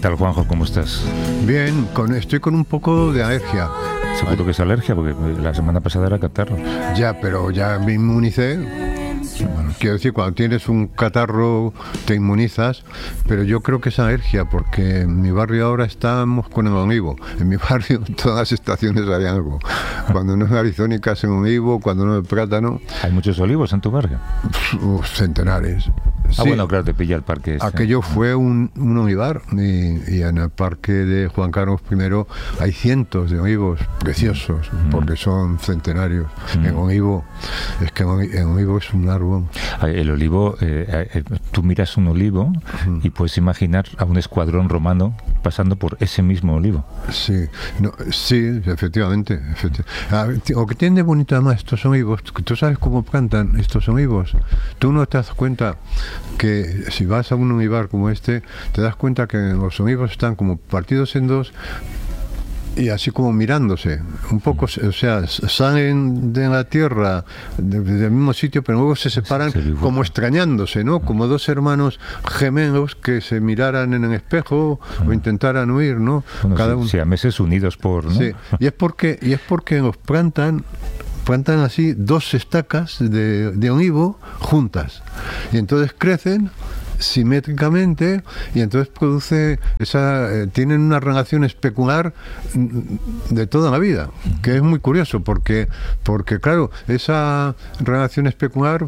tal, Juanjo? ¿Cómo estás? Bien, estoy con un poco de alergia. Seguro que es alergia, porque la semana pasada era catarro. Ya, pero ya me inmunicé. Bueno, quiero decir, cuando tienes un catarro te inmunizas, pero yo creo que es alergia, porque en mi barrio ahora estamos con el olivo. En mi barrio todas las estaciones hay algo. Cuando no es arizónica es en olivo, cuando no es plátano. ¿Hay muchos olivos en tu barrio? Centenares. Sí. Bueno, claro, te pilla el parque. Aquello fue un olivar, y en el parque de Juan Carlos I hay cientos de olivos preciosos, porque son centenarios. En olivo, es que en olivo es un árbol. El olivo, tú miras un olivo y puedes imaginar a un escuadrón romano pasando por ese mismo olivo. Sí, sí, efectivamente. Lo que tiene de bonito además estos olivos, ¿tú sabes cómo plantan estos olivos? Tú no te das cuenta que si vas a un olivar como este, te das cuenta que los olivos están como partidos en dos y así como mirándose un poco, o sea, salen de la tierra del mismo sitio, pero luego se separan como extrañándose, ¿no? Como dos hermanos gemelos que se miraran en el espejo o intentaran huir, ¿no? Bueno, cada uno. Siameses unidos por, ¿no? Sí, y es porque los plantan así dos estacas de olivo juntas, y entonces crecen simétricamente, y entonces produce tienen una relación especular de toda la vida, que es muy curioso, porque claro, esa relación especular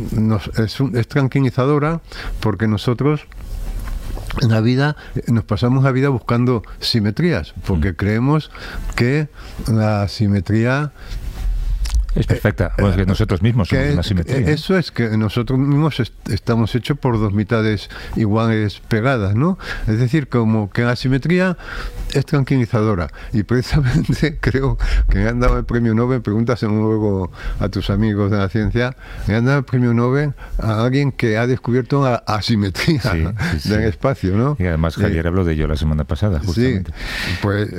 es tranquilizadora, porque nosotros en la vida nos pasamos la vida buscando simetrías, porque creemos que la simetría es perfecta. Bueno, es que nosotros mismos somos una simetría. Eso es, que nosotros mismos estamos hechos por dos mitades iguales pegadas, ¿no? Es decir, como que la simetría es tranquilizadora. Y precisamente creo que me han dado el premio Nobel, pregúntaselo luego a tus amigos de la ciencia, me han dado el premio Nobel a alguien que ha descubierto la asimetría del espacio, ¿no? Y además Javier habló de ello la semana pasada, justamente. Sí, pues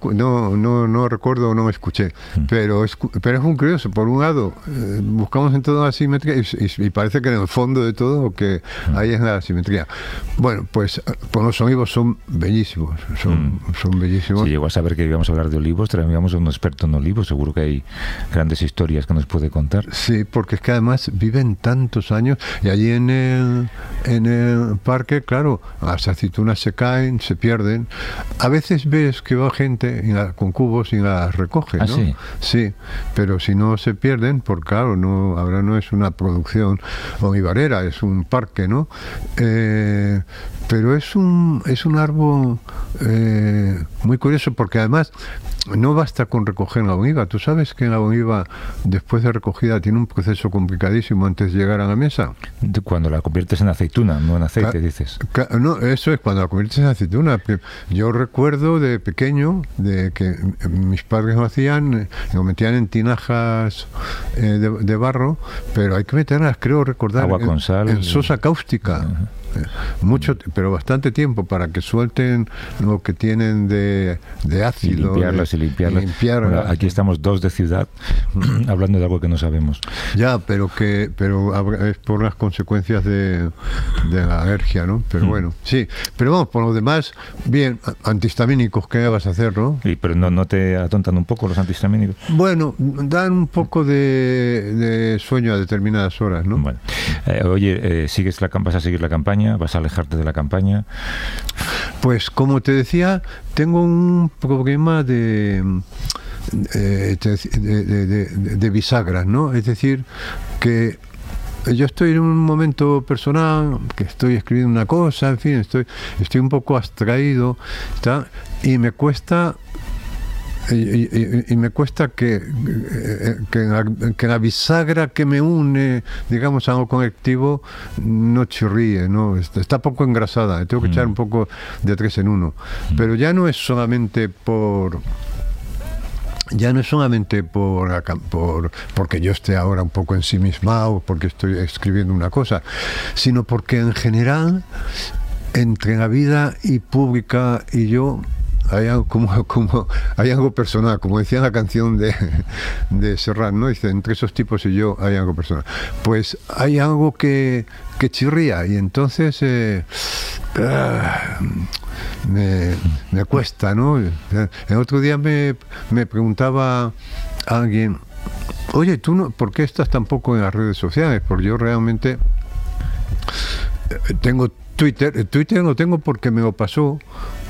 no recuerdo, no me escuché, pero es un curioso. Por un lado, buscamos en todo la simetría y parece que en el fondo de todo lo que hay es la simetría. Bueno, pues los olivos son bellísimos, son bellísimos. Si llegó a saber que íbamos a hablar de olivos, traíamos a un experto en olivos, seguro que hay grandes historias que nos puede contar. Sí, porque es que además viven tantos años, y allí en el parque, claro, las aceitunas se caen, se pierden. A veces ves que va gente con cubos y las recoge, ¿no? Sí. Sí, pero si no se pierden, porque claro, ahora no es una producción olivarera, es un parque, ¿no? Pero es un árbol muy curioso, porque además no basta con recoger la oliva. Tú sabes que la oliva, después de recogida, tiene un proceso complicadísimo antes de llegar a la mesa. Cuando la conviertes en aceituna, no en aceite, dices. No, eso es cuando la conviertes en aceituna. Yo recuerdo de pequeño de que mis padres lo hacían, lo metían en tinajas de barro, pero hay que meterlas, creo recordar, agua con sal, en sosa cáustica. Mucho, pero bastante tiempo para que suelten lo que tienen de ácido. Y limpiarlas. Bueno, aquí estamos dos de ciudad hablando de algo que no sabemos. Ya, pero es por las consecuencias de la alergia, ¿no? Pero bueno, sí. Pero vamos, por lo demás, bien, antihistamínicos, ¿qué vas a hacer, no? Pero no te atontan un poco los antihistamínicos. Bueno, dan un poco de sueño a determinadas horas, ¿no? Bueno, oye, vas a seguir la campaña, vas a alejarte de la campaña. Pues como te decía, tengo un problema de bisagras, ¿no? Es decir, que yo estoy en un momento personal, que estoy escribiendo una cosa, en fin, estoy un poco abstraído, y me cuesta que la bisagra que me une, digamos, a algo colectivo no chirríe, ¿no? Está poco engrasada, tengo que echar un poco de 3 en 1. Pero ya no es solamente porque yo esté ahora un poco ensimismado, porque estoy escribiendo una cosa, sino porque en general, entre la vida y pública y yo, hay algo personal, como decía la canción de Serrat, ¿no? Dice, entre esos tipos y yo hay algo personal. Pues hay algo que chirría, y entonces me cuesta, ¿no? El otro día me preguntaba alguien, oye, ¿tú no, por qué estás tan poco en las redes sociales? Porque yo realmente tengo Twitter. Twitter lo tengo porque me lo pasó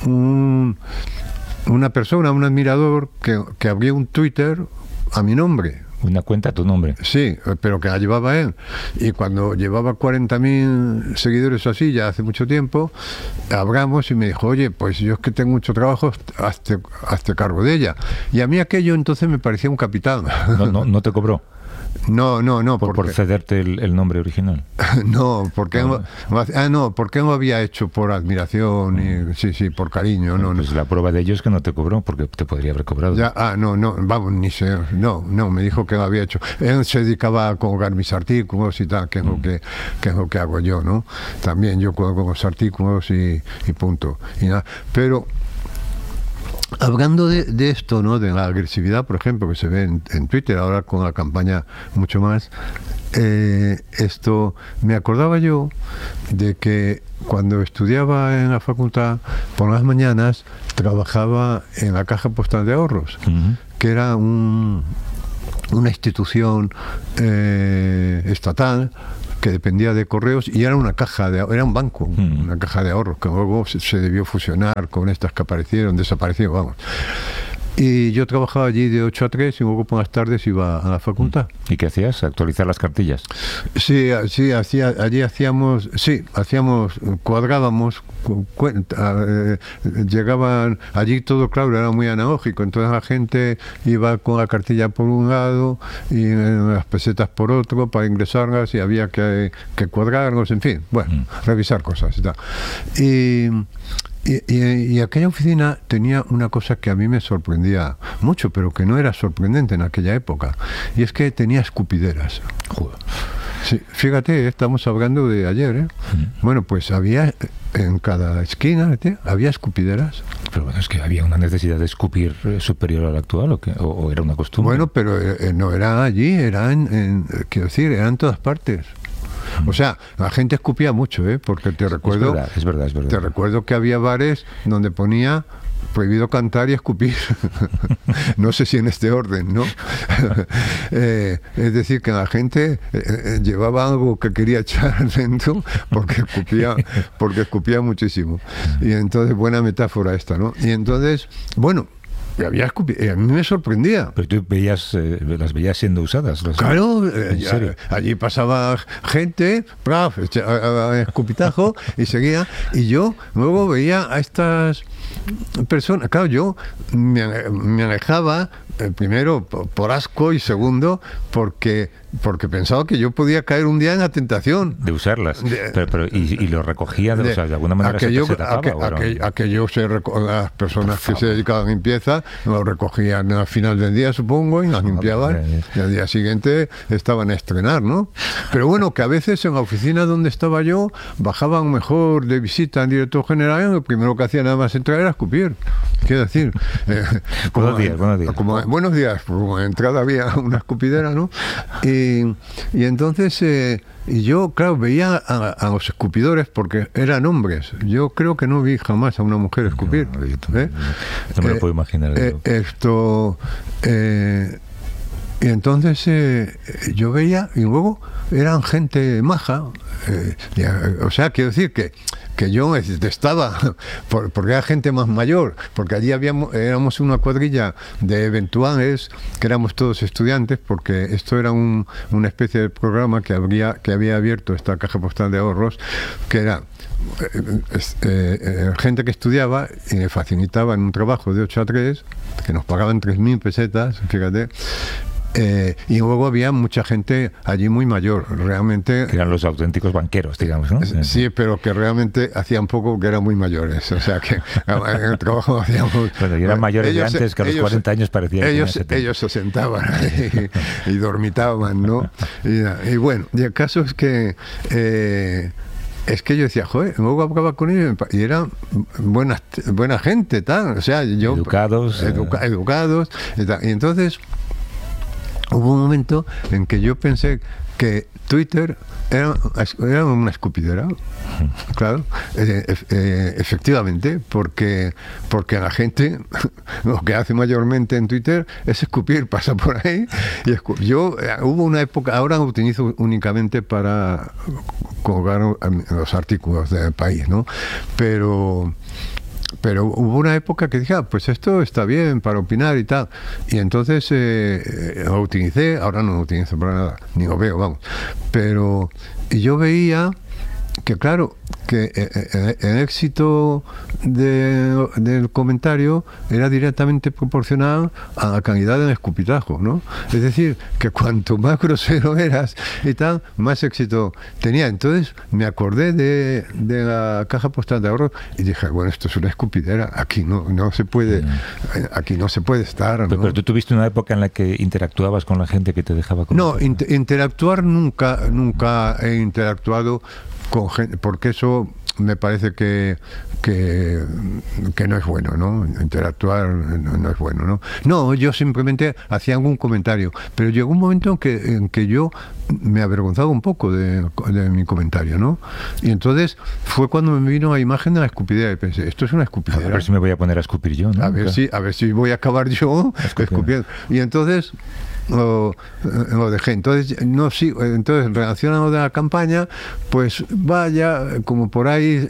una persona, un admirador, que abrió un Twitter a mi nombre. Una cuenta a tu nombre. Sí, pero que la llevaba él. Y cuando llevaba 40.000 seguidores así, ya hace mucho tiempo, hablamos y me dijo, oye, pues yo es que tengo mucho trabajo, hazte cargo de ella. Y a mí aquello entonces me parecía un capital. ¿No te cobró? No. Por cederte el nombre original. No, porque porque no había hecho por admiración y sí, por cariño. Pues la prueba de ello es que no te cobró, porque te podría haber cobrado. Ya, vamos, no, me dijo que lo había hecho. Él se dedicaba a colgar mis artículos y tal, que es lo que hago yo, ¿no? También yo colgo los artículos y punto. Y nada, pero hablando de esto, ¿no? De la agresividad, por ejemplo, que se ve en Twitter, ahora con la campaña mucho más, esto, me acordaba yo de que cuando estudiaba en la facultad, por las mañanas, trabajaba en la Caja Postal de Ahorros, que era una institución estatal que dependía de Correos y era una era un banco, una caja de ahorros que luego se debió fusionar con estas que desaparecieron, vamos. Y yo trabajaba allí de 8 a 3 y luego por las tardes iba a la facultad. ¿Y qué hacías? ¿Actualizar las cartillas? Sí, allí cuadrábamos, llegaban, allí todo, claro, era muy analógico, entonces la gente iba con la cartilla por un lado y las pesetas por otro para ingresarlas y había que cuadrarlos, en fin, bueno, revisar cosas y tal. Y aquella oficina tenía una cosa que a mí me sorprendía mucho, pero que no era sorprendente en aquella época, y es que tenía escupideras. Joder. Sí, fíjate, estamos hablando de ayer, ¿eh? Bueno, pues había en cada esquina, había escupideras. Pero bueno, es que había una necesidad de escupir superior a la actual, ¿o era una costumbre? Bueno, pero no era allí, era quiero decir, era en todas partes. O sea, la gente escupía mucho, porque te recuerdo... Es verdad. Te recuerdo que había bares donde ponía prohibido cantar y escupir. No sé si en este orden, ¿no? Es decir, que la gente llevaba algo que quería echar dentro porque escupía muchísimo. Y entonces, buena metáfora esta, ¿no? Y entonces, bueno... a mí me sorprendía. Pero tú las veías siendo usadas. Claro, allí pasaba gente, escupitajo, y seguía. Y yo luego veía a estas personas. Claro, yo me alejaba, primero por asco y segundo porque pensaba que yo podía caer un día en la tentación de usarlas. Y lo recogía de alguna manera. Las personas que se dedicaban a limpieza lo recogían al final del día, supongo, y las limpiaban, y al día siguiente estaban a estrenar, ¿no? Pero bueno, que a veces en la oficina donde estaba yo bajaban mejor de visita al director general y lo primero que hacía nada más entrar era escupir. Quiero decir, buenos días. Buenos días, como en entrada había una escupidera, ¿no? Y entonces y yo, claro, veía a los escupidores porque eran hombres. Yo creo que no vi jamás a una mujer escupir. No me lo puedo imaginar. Y entonces yo veía, y luego eran gente maja. O sea, quiero decir que yo detestaba, porque era gente más mayor, porque allí éramos una cuadrilla de eventuales, que éramos todos estudiantes, porque esto era una especie de programa que había abierto esta Caja Postal de Ahorros, que era gente que estudiaba y le facilitaban un trabajo de 8 a 3, que nos pagaban 3.000 pesetas, fíjate. Y luego había mucha gente allí muy mayor, realmente... Que eran los auténticos banqueros, digamos, ¿no? Sí, pero que realmente hacían poco, que eran muy mayores. O sea, que en el trabajo hacíamos... Bueno, y eran mayores de antes, que a los 40 años parecían... Ellos se sentaban y dormitaban, ¿no? Y bueno, y el caso es que... es que yo decía, joder, luego hablaba con ellos y eran buena gente, tal. O sea, yo... Educados. Educados. Y entonces... hubo un momento en que yo pensé que Twitter era una escupidera, claro, efectivamente, porque la gente lo que hace mayormente en Twitter es escupir, pasa por ahí y yo hubo una época, ahora lo utilizo únicamente para colgar los artículos del país, ¿no? Pero hubo una época que dije, pues esto está bien para opinar y tal. Y entonces lo utilicé, ahora no lo utilizo para nada, ni lo veo, vamos. Pero yo veía que, claro, que el éxito del comentario era directamente proporcional a la calidad del escupitajo, ¿no? Es decir, que cuanto más grosero eras y tal, más éxito tenía. Entonces me acordé de la caja postal de ahorro y dije, bueno, esto es una escupidera, aquí no se puede, aquí no se puede estar, ¿no? Pero tú tuviste una época en la que interactuabas con la gente que te dejaba comentar. No, interactuar nunca he interactuado con gente, porque eso me parece que no es bueno, ¿no? Interactuar no es bueno, ¿no? No, yo simplemente hacía algún comentario, pero llegó un momento en que yo me avergonzaba un poco de mi comentario, ¿no? Y entonces fue cuando me vino la imagen de la escupidera y pensé, esto es una escupidera. A ver si me voy a poner a escupir yo, ¿no? A ver si voy a acabar yo escupiendo. Y entonces lo dejé. Entonces no sigo. Entonces, en relación a lo de la campaña, pues vaya, como por ahí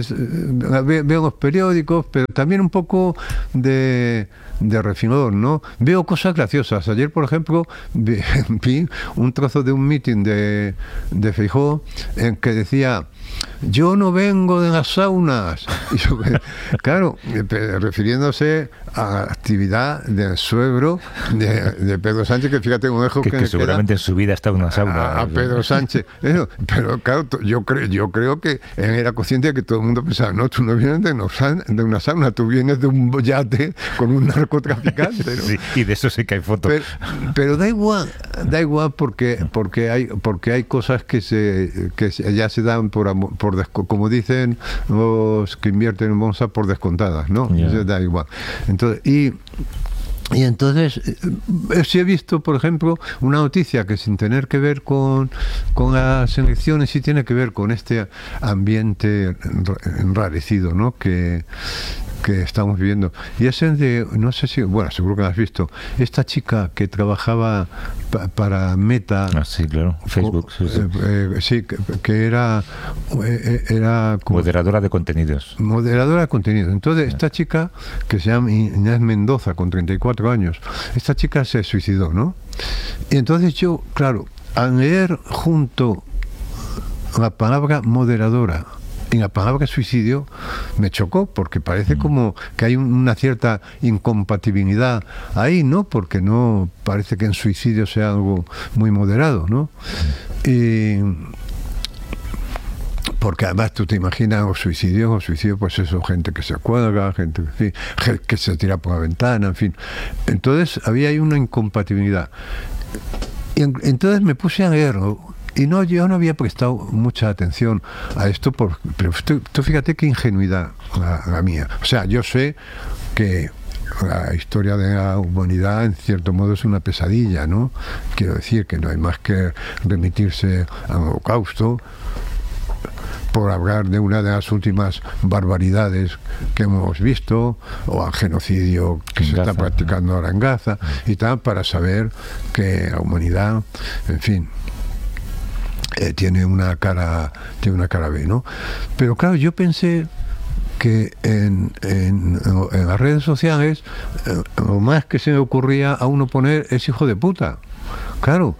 veo los periódicos, pero también un poco de refinador, ¿no? Veo cosas graciosas. Ayer, por ejemplo, vi un trozo de un mitin de Feijóo en que decía: yo no vengo de las saunas. Y yo, claro, refiriéndose a la actividad del suegro de Pedro Sánchez, que fíjate un ojo que seguramente en su vida está en una sauna. A Pedro Sánchez. Pero claro, yo creo que él era consciente de que todo el mundo pensaba, no, tú no vienes de una sauna, tú vienes de un yate con un narcotraficante, ¿no? Sí, y de eso sí que hay fotos. Pero da igual porque hay cosas que ya se dan como dicen los que invierten en bolsa, por descontadas, ¿no? Yeah. Eso da igual. Entonces, y entonces sí he visto, por ejemplo, una noticia que sin tener que ver con las elecciones, sí tiene que ver con este ambiente enrarecido, ¿no? que estamos viviendo. Y es el de, no sé si, bueno, seguro que lo has visto, esta chica que trabajaba para Meta. Sí, claro, Facebook. Sí, que era como moderadora de contenidos. Moderadora de contenidos. Entonces, esta chica, que se llama Inés Mendoza, con 34 años, esta chica se suicidó, ¿no? Y entonces yo, claro, al leer junto la palabra moderadora en la palabra suicidio, me chocó, porque parece como que hay una cierta incompatibilidad ahí, ¿no? Porque no parece que en suicidio sea algo muy moderado, ¿no? Y porque además tú te imaginas los suicidios, pues eso, gente que se cuelga, gente que se tira por la ventana, en fin. Entonces había ahí una incompatibilidad. Y entonces me puse a leerlo. Y yo no había prestado mucha atención a esto, pero tú fíjate qué ingenuidad la mía. O sea, yo sé que la historia de la humanidad en cierto modo es una pesadilla, ¿no? Quiero decir que no hay más que remitirse al Holocausto, por hablar de una de las últimas barbaridades que hemos visto, o al genocidio que se está practicando ahora en Gaza y tal, para saber que la humanidad, en fin, tiene una cara B, ¿no? Pero claro, yo pensé que en las redes sociales lo más que se me ocurría a uno poner es hijo de puta. Claro,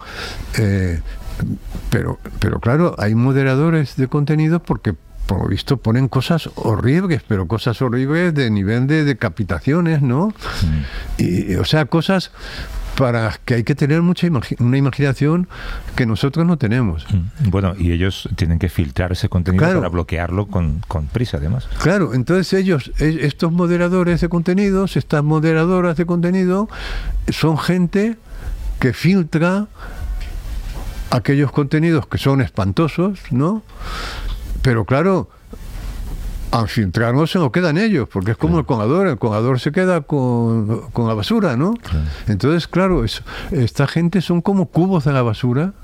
pero claro, hay moderadores de contenido porque por lo visto ponen cosas horribles, pero cosas horribles de nivel de decapitaciones, ¿no? Y, o sea, cosas para que hay que tener una imaginación que nosotros no tenemos. Bueno, y ellos tienen que filtrar ese contenido, claro, para bloquearlo con prisa, además. Claro, entonces estos moderadores de contenidos, estas moderadoras de contenido, son gente que filtra aquellos contenidos que son espantosos, ¿no? Pero claro, al filtrarlo se lo quedan ellos, porque es como el colador se queda con la basura, ¿no? Claro. Entonces, claro, esta gente son como cubos de la basura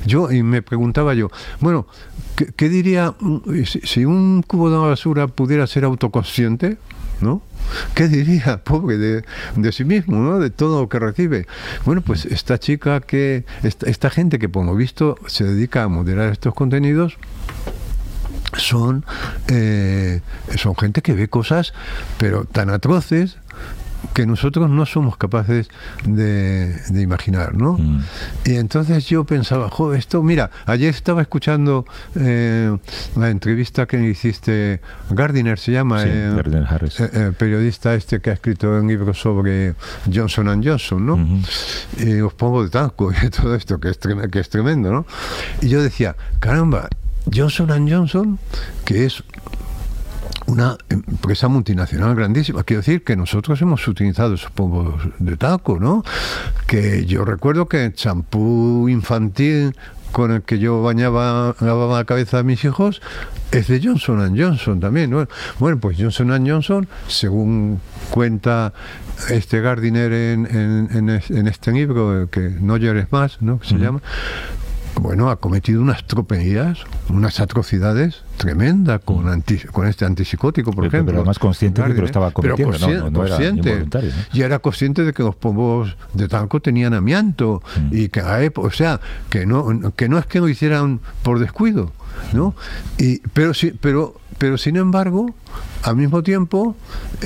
Y me preguntaba yo, bueno, ¿qué diría si un cubo de basura pudiera ser autoconsciente? ¿No? ¿Qué diría, pobre, de sí mismo, ¿no? De todo lo que recibe? Bueno, pues esta chica esta gente que por lo visto se dedica a moderar estos contenidos, son gente que ve cosas, pero tan atroces, que nosotros no somos capaces de imaginar, ¿no? Y entonces yo pensaba, joder, esto, mira, ayer estaba escuchando la entrevista que hiciste, Gardiner se llama, sí, Gardiner Harris, periodista que ha escrito un libro sobre Johnson & Johnson, ¿no? Y os pongo de talco y todo esto, que es tremendo, ¿no? Y yo decía, caramba, Johnson & Johnson, que es una empresa multinacional grandísima. Quiero decir que nosotros hemos utilizado esos pombos de talco, ¿no? Que yo recuerdo que el champú infantil con el que yo lavaba la cabeza de mis hijos es de Johnson & Johnson también, ¿no? Bueno, pues Johnson & Johnson, según cuenta este Gardiner en este libro, que No llores más, ¿no? Que se llama, bueno, ha cometido unas tropelías, unas atrocidades tremendas con este antipsicótico, por ejemplo. Pero además consciente de que lo estaba cometiendo, no era involuntario, ¿no? Y era consciente de que los pombos de talco tenían amianto y que o sea, que no es que lo hicieran por descuido, ¿no? Pero sin embargo, al mismo tiempo,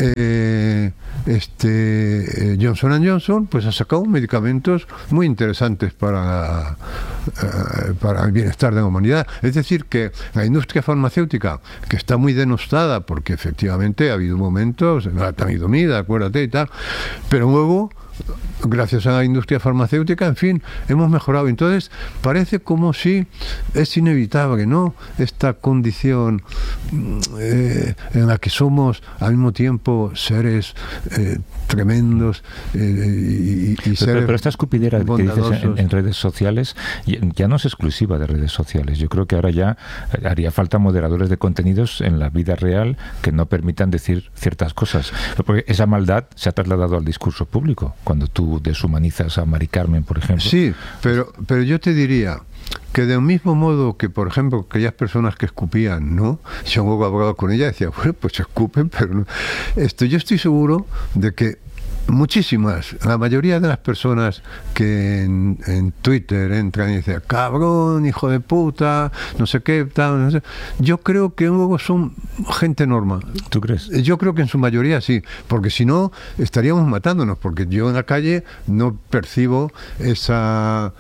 Johnson & Johnson pues ha sacado medicamentos muy interesantes para el bienestar de la humanidad. Es decir, que la industria farmacéutica, que está muy denostada, porque efectivamente ha habido momentos, la talidomida, acuérdate y tal, pero luego, gracias a la industria farmacéutica, en fin, hemos mejorado. Entonces, parece como si es inevitable, ¿no? Esta condición en la que somos al mismo tiempo seres tremendos y seres pero esta escupidera que dices en redes sociales ya no es exclusiva de redes sociales. Yo creo que ahora ya haría falta moderadores de contenidos en la vida real que no permitan decir ciertas cosas, porque esa maldad se ha trasladado al discurso público. Cuando tú deshumanizas a Mari Carmen, por ejemplo. Sí, pero yo te diría que del mismo modo que, por ejemplo, aquellas personas que escupían, ¿no? Yo luego hablaba con ella y decía, bueno, pues escupen, pero no. Yo estoy seguro de que muchísimas, la mayoría de las personas que en Twitter entran y dicen, cabrón, hijo de puta, no sé qué, tal, no sé, yo creo que luego son gente normal. ¿Tú crees? Yo creo que en su mayoría sí, porque si no estaríamos matándonos, porque yo en la calle no percibo esa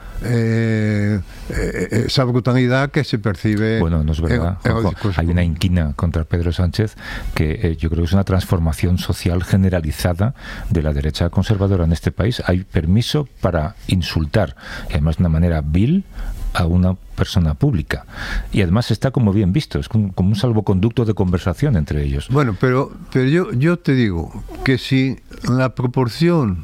brutalidad que se percibe. Bueno, no es verdad. Hay una inquina contra Pedro Sánchez que yo creo que es una transformación social generalizada de la derecha conservadora en este país. Hay permiso para insultar, y además de una manera vil, a una persona pública. Y además está como bien visto, es como un salvoconducto de conversación entre ellos. Bueno, pero yo te digo que si la proporción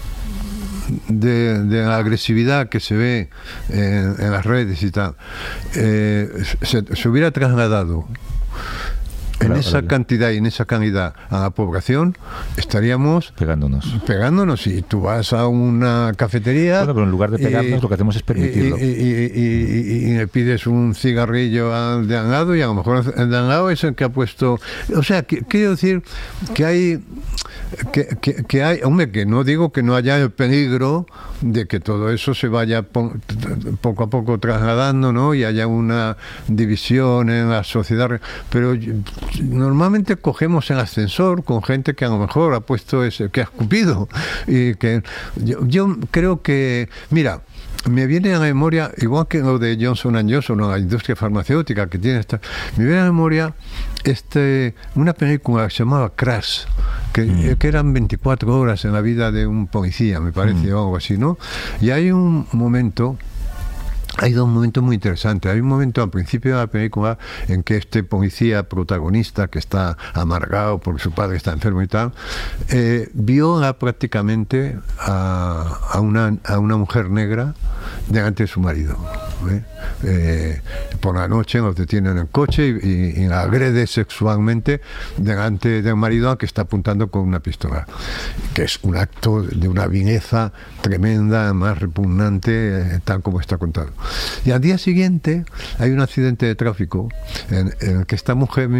de la agresividad que se ve en las redes y tal se hubiera trasladado en esa cantidad y en esa calidad a la población, estaríamos pegándonos. Y tú vas a una cafetería, bueno, pero en lugar de pegarnos lo que hacemos es permitirlo y le pides un cigarrillo al de al lado, y a lo mejor el de al lado es el que ha puesto, o sea, quiero decir que hay hombre, que no digo que no haya el peligro de que todo eso se vaya poco a poco trasladando, ¿no? Y haya una división en la sociedad, pero normalmente cogemos el ascensor con gente que a lo mejor ha puesto que ha escupido, y que yo creo que, mira, me viene a la memoria, igual que lo de Johnson & Johnson, o la industria farmacéutica que tiene me viene a la memoria una película que se llamaba Crash, que eran 24 horas en la vida de un policía, me parece, o algo así, ¿no? Y hay dos momentos muy interesantes. Hay un momento al principio de la película en que este policía protagonista, que está amargado porque su padre está enfermo y tal, viola prácticamente a una mujer negra delante de su marido. Por la noche los detienen en el coche y la agrede sexualmente delante del marido, al que está apuntando con una pistola, que es un acto de una vileza tremenda, más repugnante, tal como está contado. Y al día siguiente hay un accidente de tráfico en el que esta mujer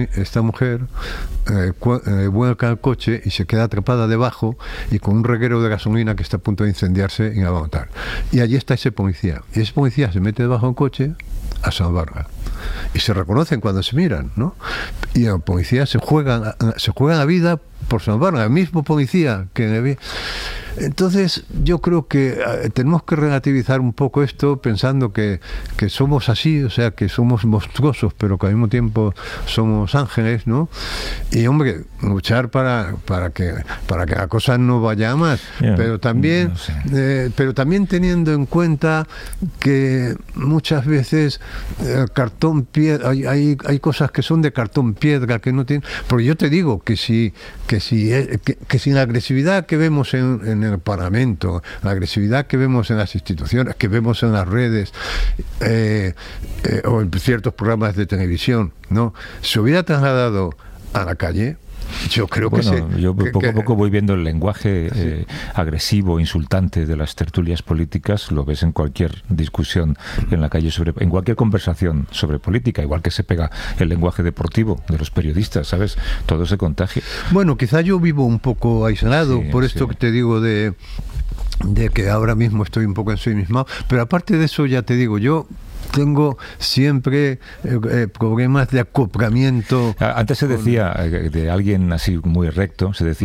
vuelca el coche y se queda atrapada debajo y con un reguero de gasolina que está a punto de incendiarse y la va a matar. Y allí está ese policía. Y ese policía se mete debajo del coche a salvarla. Y se reconocen cuando se miran, ¿no? Y el policía se juega la vida por salvarla, el mismo policía que... Entonces yo creo que tenemos que relativizar un poco esto pensando que somos así, o sea, que somos monstruosos, pero que al mismo tiempo somos ángeles, ¿no? Y hombre, luchar para que la cosa no vaya a más, pero también teniendo en cuenta que muchas veces el cartón piedra, hay cosas que son de cartón piedra que no tienen, porque yo te digo que sin la agresividad que vemos en el Parlamento, la agresividad que vemos en las instituciones, que vemos en las redes o en ciertos programas de televisión, ¿no? Se hubiera trasladado a la calle. Yo creo que yo poco a poco voy viendo el lenguaje agresivo, insultante de las tertulias políticas. Lo ves en cualquier discusión en la calle, en cualquier conversación sobre política, igual que se pega el lenguaje deportivo de los periodistas, ¿sabes? Todo se contagia. Bueno, quizá yo vivo un poco aislado, por esto que te digo de que ahora mismo estoy un poco ensimismado, pero aparte de eso, ya te digo, yo tengo siempre problemas de acoplamiento. Antes se decía de alguien así muy recto, se decía